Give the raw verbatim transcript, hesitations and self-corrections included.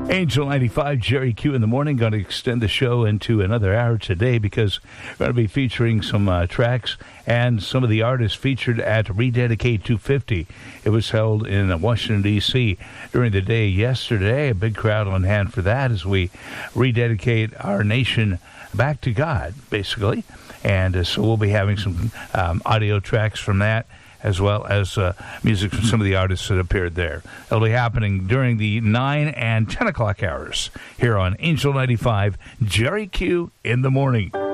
Angel ninety-five, Jerry Q in the morning. Going to extend the show into another hour today because we're going to be featuring some uh, tracks and some of the artists featured at Rededicate two fifty. It was held in Washington, D C during the day yesterday. A big crowd on hand for that as we rededicate our nation back to God, basically. And uh, so we'll be having some um, audio tracks from that, as well as uh, music from some of the artists that appeared there. It'll be happening during the nine and ten o'clock hours here on Angel ninety-five, Jerry Q in the morning.